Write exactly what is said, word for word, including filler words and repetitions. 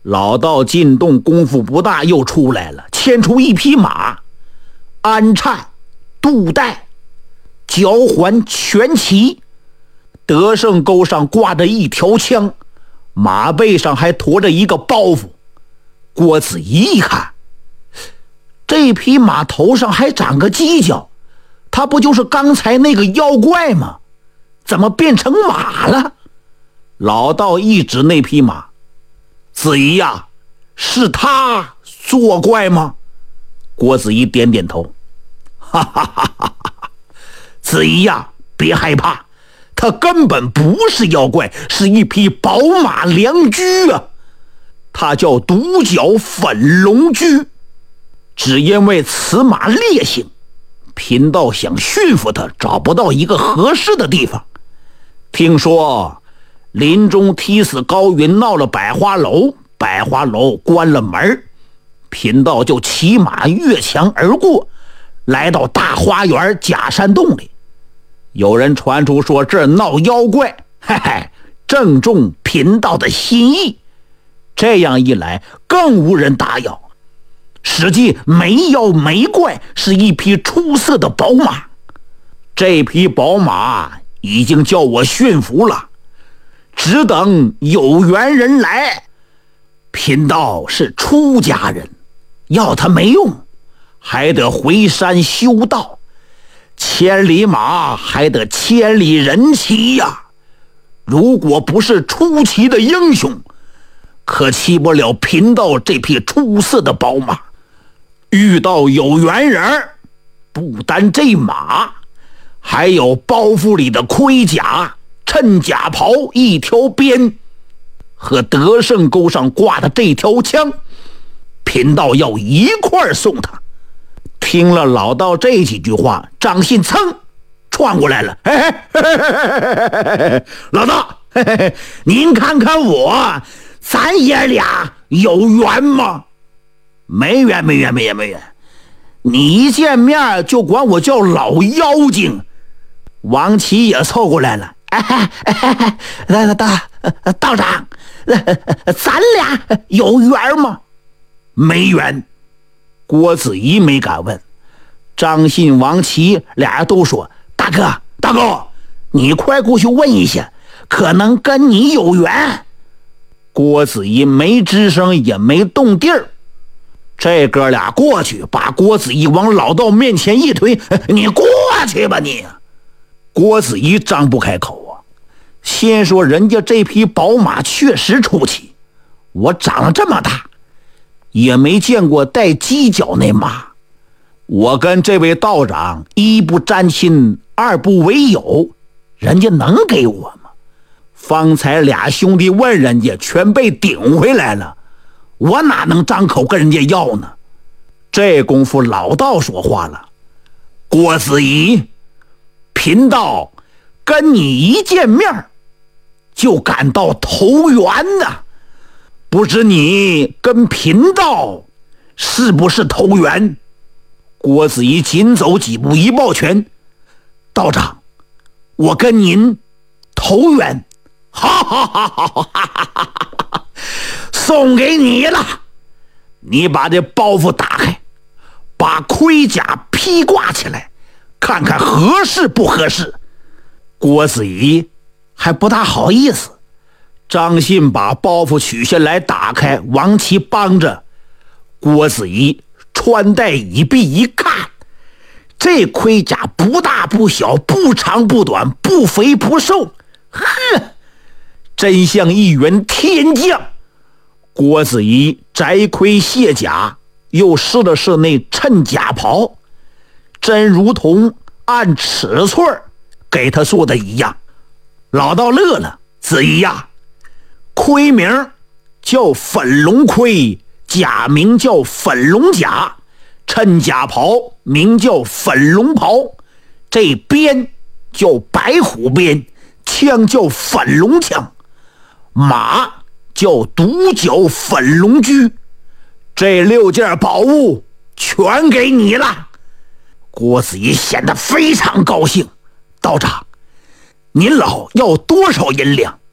老道进洞功夫不大，又出来了，牵出一匹马，鞍颤、肚带、脚环全齐，得胜钩上挂着一条枪，马背上还驮着一个包袱。郭子仪一看，这匹马头上还长个犄角，他不就是刚才那个妖怪吗？怎么变成马了？老道一指那匹马，子仪呀，是他作怪吗？郭子仪点点头，哈哈哈哈哈！子仪呀，别害怕，他根本不是妖怪，是一匹宝马良驹啊！它叫独角粉龙驹。只因为此马烈性，贫道想驯服它，找不到一个合适的地方。听说林中踢死高云，闹了百花楼，百花楼关了门，贫道就骑马越墙而过，来到大花园假山洞里。有人传出说这儿闹妖怪，嘿嘿，正中贫道的心意。这样一来，更无人打扰。实际没妖没怪，是一匹出色的宝马。这匹宝马已经叫我驯服了，只等有缘人来。贫道是出家人，要他没用，还得回山修道。千里马还得千里人骑呀！如果不是出奇的英雄，可骑不了贫道这匹出色的宝马。遇到有缘人，不单这马，还有包袱里的盔甲、衬甲袍、一条鞭和得胜钩上挂的这条枪，贫道要一块送他。听了老道这几句话，张信噌窜过来了，嘿嘿嘿嘿嘿嘿，老道，嘿嘿嘿，您看看我，咱爷俩有缘吗？没缘没缘没缘没缘，你一见面就管我叫老妖精。王琦也凑过来了，哎哎哎哎，道道长，咱俩有缘吗？没缘。郭子仪没敢问，张信、王琦俩人都说，大哥大哥，你快过去问一下，可能跟你有缘。郭子仪没吱声也没动地儿。这哥俩过去，把郭子仪往老道面前一推，你过去吧你。郭子仪张不开口啊。先说人家这匹宝马确实出奇，我长了这么大也没见过带犄角那马。我跟这位道长一不沾亲，二不为友，人家能给我吗？方才俩兄弟问人家，全被顶回来了，我哪能张口跟人家要呢？这功夫老道说话了，郭子仪，贫道跟你一见面就感到投缘呐，不知你跟贫道是不是投缘？郭子仪紧走几步，一抱拳，道长，我跟您投缘。哈哈哈哈哈哈！送给你了，你把这包袱打开，把盔甲披挂起来，看看合适不合适。郭子仪还不大好意思。张信把包袱取下来打开，王琦帮着。郭子仪穿戴已毕一看，这盔甲不大不小，不长不短，不肥不瘦，呵，真像一员天将。郭子仪摘盔卸甲，又试了试那衬甲袍，真如同按尺寸给他做的一样。老道乐了，子仪呀，盔名叫粉龙盔，甲名叫粉龙甲，衬甲袍名叫粉龙袍，这鞭叫白虎鞭，枪叫粉龙枪，马叫独角粉龙驹，这六件宝物全给你了。郭子仪显得非常高兴，道长，您老要多少银两？